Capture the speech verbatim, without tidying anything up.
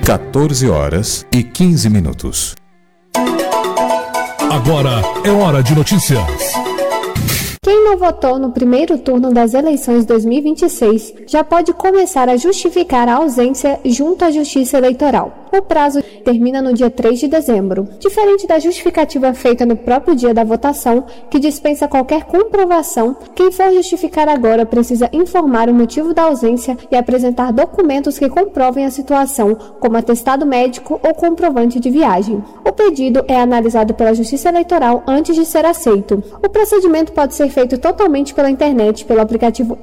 quatorze horas e quinze minutos. Agora é hora de notícias. Quem não votou no primeiro turno das eleições dois mil e vinte e seis já pode começar a justificar a ausência junto à Justiça Eleitoral. O prazo termina no dia três de dezembro. Diferente da justificativa feita no próprio dia da votação, que dispensa qualquer comprovação, quem for justificar agora precisa informar o motivo da ausência e apresentar documentos que comprovem a situação, como atestado médico ou comprovante de viagem. O pedido é analisado pela Justiça Eleitoral antes de ser aceito. O procedimento pode ser feito totalmente pela internet, pelo aplicativo